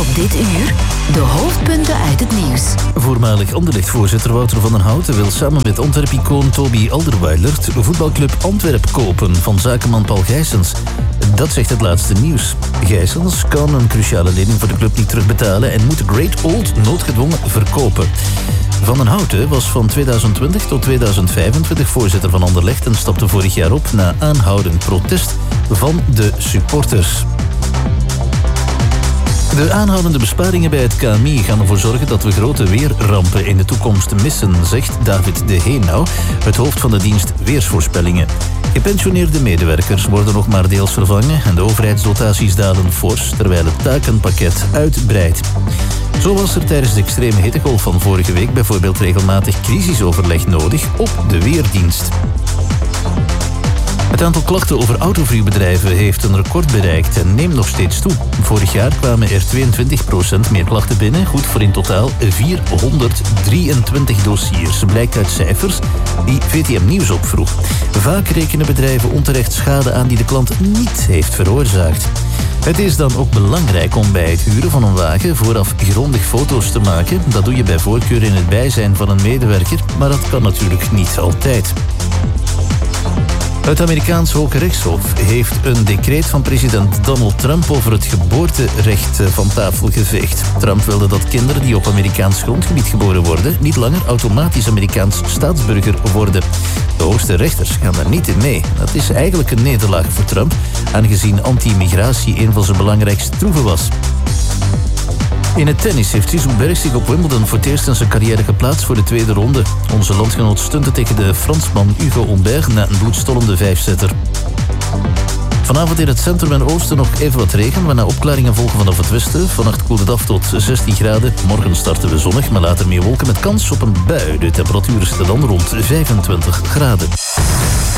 dit uur de hoofdpunten uit het nieuws. Voormalig Anderlecht-voorzitter Wouter van den Houten wil samen met Antwerp-icoon Toby Alderweireld voetbalclub Antwerp kopen van zakenman Paul Gijsens. Dat zegt het laatste nieuws. Gijsens kan een cruciale lening voor de club niet terugbetalen en moet de Great Old noodgedwongen verkopen. Van den Houten was van 2020 tot 2025 voorzitter van Anderlecht en stapte vorig jaar op na aanhoudend protest van de supporters. De aanhoudende besparingen bij het KMI gaan ervoor zorgen dat we grote weerrampen in de toekomst missen, zegt David de Heenau, het hoofd van de dienst Weersvoorspellingen. Gepensioneerde medewerkers worden nog maar deels vervangen en de overheidsdotaties dalen fors, terwijl het takenpakket uitbreidt. Zo was er tijdens de extreme hittegolf van vorige week bijvoorbeeld regelmatig crisisoverleg nodig op de Weerdienst. Het aantal klachten over autoverhuurbedrijven heeft een record bereikt en neemt nog steeds toe. Vorig jaar kwamen er 22% meer klachten binnen, goed voor in totaal 423 dossiers, blijkt uit cijfers die VTM Nieuws opvroeg. Vaak rekenen bedrijven onterecht schade aan die de klant niet heeft veroorzaakt. Het is dan ook belangrijk om bij het huren van een wagen vooraf grondig foto's te maken. Dat doe je bij voorkeur in het bijzijn van een medewerker, maar dat kan natuurlijk niet altijd. Het Amerikaans Hoge Rechtshof heeft een decreet van president Donald Trump over het geboorterecht van tafel geveegd. Trump wilde dat kinderen die op Amerikaans grondgebied geboren worden niet langer automatisch Amerikaans staatsburger worden. De hoogste rechters gaan daar niet in mee. Dat is eigenlijk een nederlaag voor Trump, aangezien anti-immigratie een van zijn belangrijkste troeven was. In het tennis heeft Sissou Berg zich op Wimbledon voor het eerst in zijn carrière geplaatst voor de tweede ronde. Onze landgenoot stunte tegen de Fransman Hugo Humbert na een bloedstollende 5-setter. Vanavond in het centrum en oosten nog even wat regen, waarna opklaringen volgen vanaf het westen. Vannacht koelt het af tot 16 graden. Morgen starten we zonnig, maar later meer wolken met kans op een bui. De temperatuur zit dan rond 25 graden.